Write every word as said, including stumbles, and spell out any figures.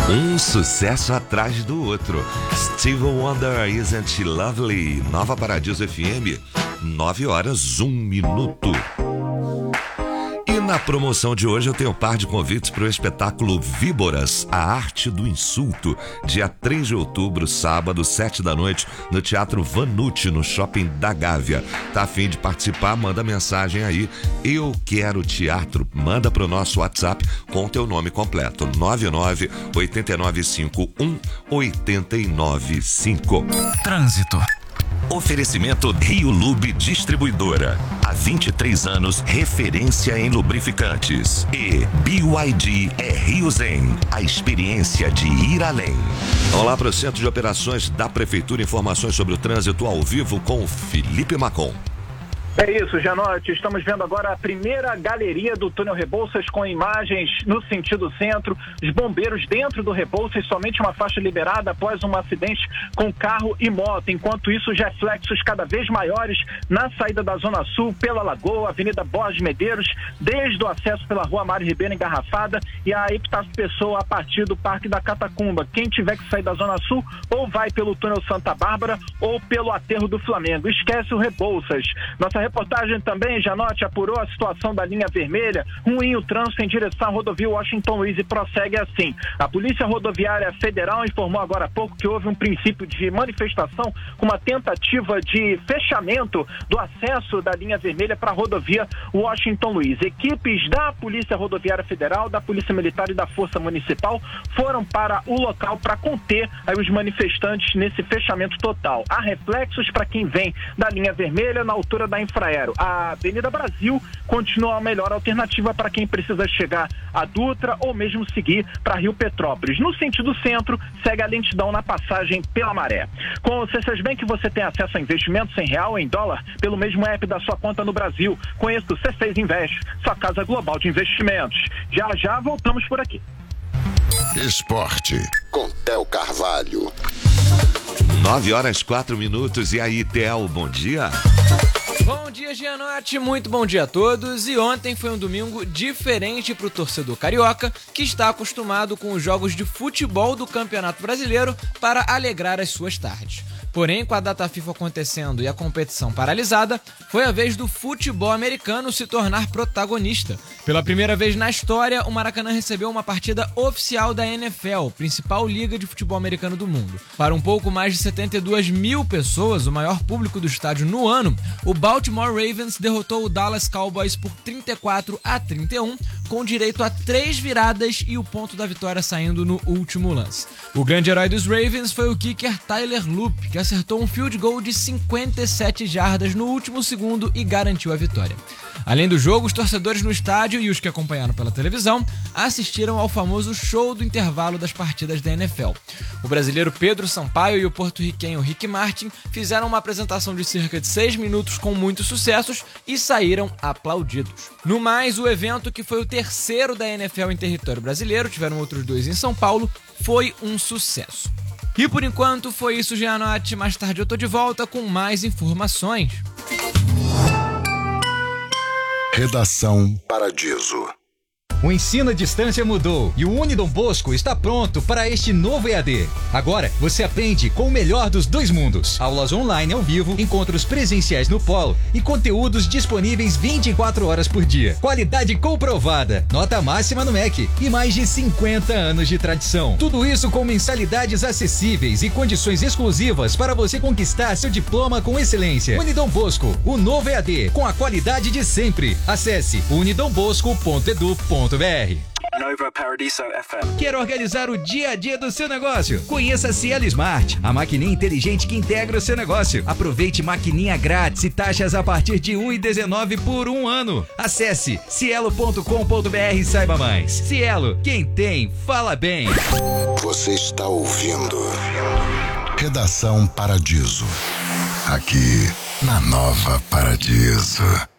Um sucesso atrás do outro. Stevie Wonder, Isn't She Lovely? Nova Paradiso F M, nove horas, um minuto. E na promoção de hoje eu tenho um par de convites para o espetáculo Víboras, a Arte do Insulto, dia três de outubro, sábado, sete da noite, no Teatro Vanucci, no Shopping da Gávea. Tá a fim de participar? Manda mensagem aí. Eu quero teatro. Manda para o nosso WhatsApp com o teu nome completo. nove nove oito nove cinco um oito nove cinco. Trânsito. Oferecimento Rio Lube Distribuidora. Há vinte e três anos, referência em lubrificantes. E B Y D é Rio Zen, a experiência de ir além. Vamos lá para o Centro de Operações da Prefeitura. Informações sobre o trânsito ao vivo com Felipe Macon. É isso, Janote. Estamos vendo agora a primeira galeria do túnel Rebouças com imagens no sentido centro. Os bombeiros dentro do Rebouças, somente uma faixa liberada após um acidente com carro e moto. Enquanto isso, os reflexos cada vez maiores na saída da Zona Sul, pela Lagoa, Avenida Borges Medeiros, desde o acesso pela Rua Mário Ribeiro engarrafada e a Epitácio Pessoa a partir do Parque da Catacumba. Quem tiver que sair da Zona Sul, ou vai pelo túnel Santa Bárbara ou pelo aterro do Flamengo. Esquece o Rebouças. Nossa reportagem também, Janote, apurou a situação da linha vermelha, ruim o trânsito em direção à rodovia Washington Luiz e prossegue assim. A Polícia Rodoviária Federal informou agora há pouco que houve um princípio de manifestação com uma tentativa de fechamento do acesso da linha vermelha para a rodovia Washington Luiz. Equipes da Polícia Rodoviária Federal, da Polícia Militar e da Força Municipal foram para o local para conter aí os manifestantes nesse fechamento total. Há reflexos para quem vem da linha vermelha na altura da Infraero. A Avenida Brasil continua a melhor alternativa para quem precisa chegar a Dutra ou mesmo seguir para Rio Petrópolis. No sentido centro, segue a lentidão na passagem pela Maré. Com o C seis Bank você tem acesso a investimentos em real ou em dólar pelo mesmo app da sua conta no Brasil. Conheça o C seis Invest, sua casa global de investimentos. Já já voltamos por aqui. Esporte com Theo Carvalho. nove horas, quatro minutos. E aí, Theo, bom dia. Bom dia, Gianotti, muito bom dia a todos. E ontem foi um domingo diferente para o torcedor carioca, que está acostumado com os jogos de futebol do Campeonato Brasileiro para alegrar as suas tardes. Porém, com a data FIFA acontecendo e a competição paralisada, foi a vez do futebol americano se tornar protagonista. Pela primeira vez na história, o Maracanã recebeu uma partida oficial da N F L, principal liga de futebol americano do mundo. Para um pouco mais de setenta e duas mil pessoas, o maior público do estádio no ano, o Baltimore Ravens derrotou o Dallas Cowboys por trinta e quatro a trinta e um, com direito a três viradas e o ponto da vitória saindo no último lance. O grande herói dos Ravens foi o kicker Tyler Loop, que acertou um field goal de cinquenta e sete jardas no último segundo e garantiu a vitória. Além do jogo, os torcedores no estádio e os que acompanharam pela televisão assistiram ao famoso show do intervalo das partidas da N F L. O brasileiro Pedro Sampaio e o porto-riquenho Rick Martin fizeram uma apresentação de cerca de seis minutos com muitos sucessos e saíram aplaudidos. No mais, o evento, que foi o terceiro da N F L em território brasileiro, tiveram outros dois em São Paulo, foi um sucesso. E por enquanto foi isso, Gianotti. Mais tarde eu tô de volta com mais informações. Redação Paradiso. O ensino à distância mudou e o Unidom Bosco está pronto para este novo E A D. Agora, você aprende com o melhor dos dois mundos. Aulas online ao vivo, encontros presenciais no polo e conteúdos disponíveis vinte e quatro horas por dia. Qualidade comprovada, nota máxima no M E C e mais de cinquenta anos de tradição. Tudo isso com mensalidades acessíveis e condições exclusivas para você conquistar seu diploma com excelência. Unidom Bosco, o novo E A D, com a qualidade de sempre. Acesse unidombosco ponto edu ponto br. Nova Paradiso F M. Quer organizar o dia a dia do seu negócio? Conheça a Cielo Smart, a maquininha inteligente que integra o seu negócio. Aproveite maquininha grátis e taxas a partir de um real e dezenove centavos por um ano. Acesse cielo ponto com ponto br e saiba mais. Cielo, quem tem, fala bem. Você está ouvindo Redação Paradiso, aqui na Nova Paradiso.